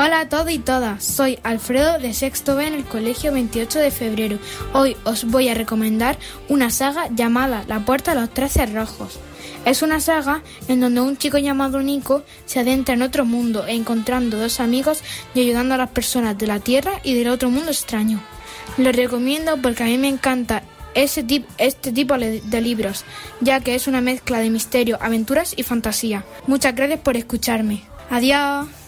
Hola a todos y todas, soy Alfredo de sexto B en el Colegio 28 de Febrero. Hoy os voy a recomendar una saga llamada La Puerta de los 13 Rojos. Es una saga en donde un chico llamado Nico se adentra en otro mundo, encontrando dos amigos y ayudando a las personas de la Tierra y del otro mundo extraño. Lo recomiendo porque a mí me encanta este tipo de libros, ya que es una mezcla de misterio, aventuras y fantasía. Muchas gracias por escucharme. Adiós.